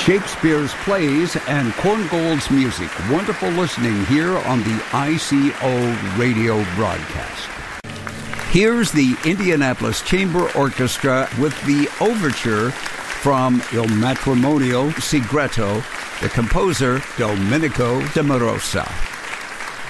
Shakespeare's plays and Korngold's music. Wonderful listening here on the ICO radio broadcast. Here's the Indianapolis Chamber Orchestra with the overture from Il Matrimonio Segreto, the composer Domenico de Marosa.